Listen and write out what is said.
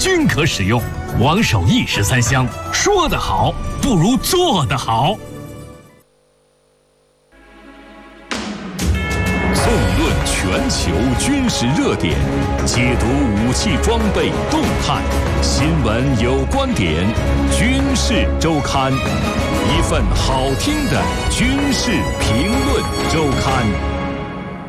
均可使用。王守义13香，说得好不如做得好。 纵论全球军事热点，解读武器装备动态，新闻有观点，军事周刊，一份好听的军事评论周刊。